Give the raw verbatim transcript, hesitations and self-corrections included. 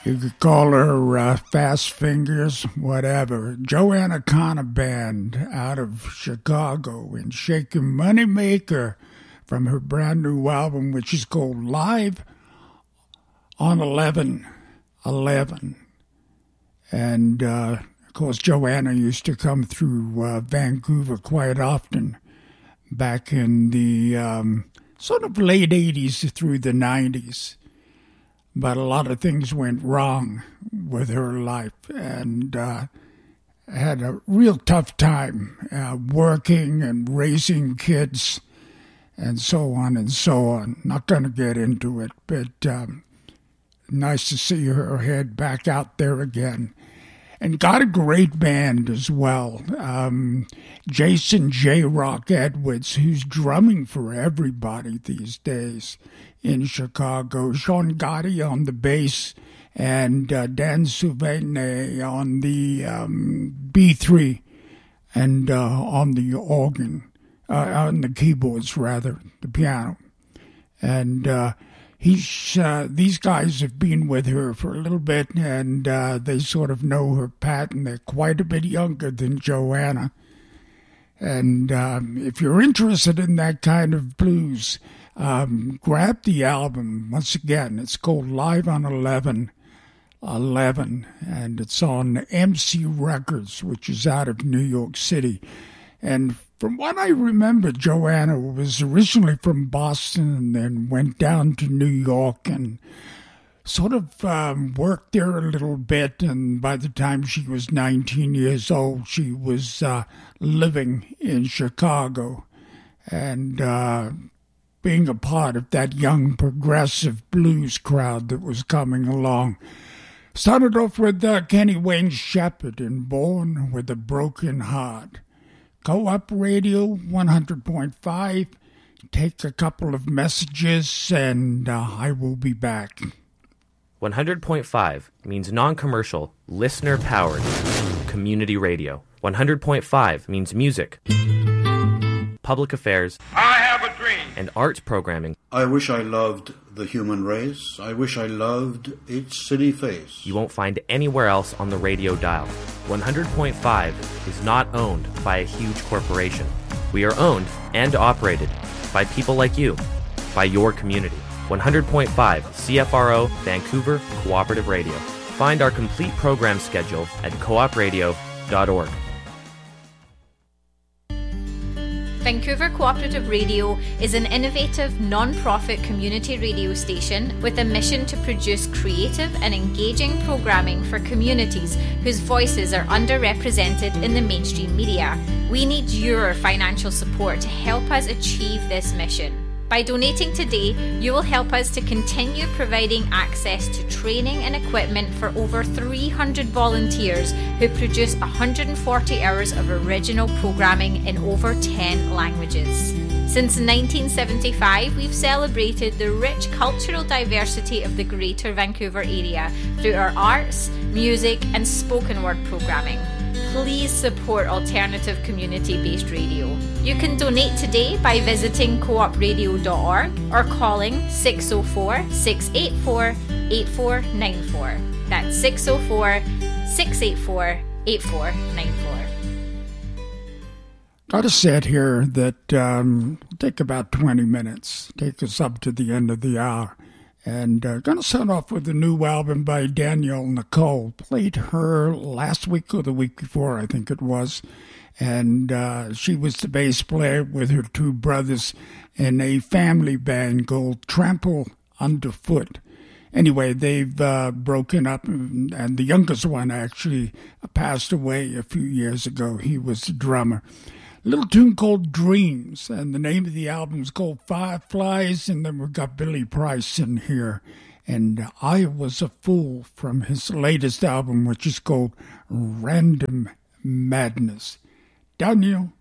You could call her uh, Fast Fingers, whatever. Joanna Connor Band out of Chicago and Shakin' Moneymaker from her brand new album, which is called Live on eleven eleven. And, uh, of course, Joanna used to come through uh, Vancouver quite often back in the um, sort of late eighties through the nineties. But a lot of things went wrong with her life, and uh, had a real tough time uh, working and raising kids and so on and so on. Not going to get into it, but um, nice to see her head back out there again. And got a great band as well. Um, Jason J. Rock Edwards, who's drumming for everybody these days in Chicago. Sean Gotti on the bass and uh, Dan Souvene on the um, B three and uh, on the organ, uh, on the keyboards rather, the piano. And uh, he's uh, these guys have been with her for a little bit, and uh, they sort of know her pattern. They're quite a bit younger than Joanna. And um, if you're interested in that kind of blues, um, grab the album. Once again, it's called Live on eleven eleven, and it's on M C Records, which is out of New York City. And from what I remember, Joanna was originally from Boston and then went down to New York and sort of um, worked there a little bit. And by the time she was nineteen years old, she was uh, living in Chicago and uh, being a part of that young progressive blues crowd that was coming along. Started off with uh, Kenny Wayne Shepherd and Born with a Broken Heart. Co-op Radio one hundred point five. Take a couple of messages and uh, I will be back. one hundred point five means non-commercial, listener-powered community radio. one hundred point five means music, public affairs, I have a dream, and arts programming. I wish I loved the human race. I wish I loved its city face. You won't find anywhere else on the radio dial. one hundred point five is not owned by a huge corporation. We are owned and operated by people like you, by your community. one hundred point five C F R O Vancouver Cooperative Radio. Find our complete program schedule at co op radio dot org. Vancouver Cooperative Radio is an innovative, non-profit community radio station with a mission to produce creative and engaging programming for communities whose voices are underrepresented in the mainstream media. We need your financial support to help us achieve this mission. By donating today, you will help us to continue providing access to training and equipment for over three hundred volunteers who produce one hundred forty hours of original programming in over ten languages. Since nineteen seventy-five, we've celebrated the rich cultural diversity of the Greater Vancouver area through our arts, music, and spoken word programming. Please support alternative community-based radio. You can donate today by visiting co op radio dot org or calling six oh four, six eight four, eight four nine four. That's six oh four, six eight four, eight four nine four. Got a set here that um, will take about twenty minutes, take us up to the end of the hour. And uh, going to start off with a new album by Danielle Nicole. Played her last week or the week before, I think it was. And uh, she was the bass player with her two brothers in a family band called Trample Underfoot. Anyway, they've uh, broken up, and, and the youngest one actually passed away a few years ago. He was the drummer. A little tune called Dreams, and the name of the album is called Fireflies, and then we've got Billy Price in here, and I Was a Fool from his latest album, which is called Random Madness. Daniel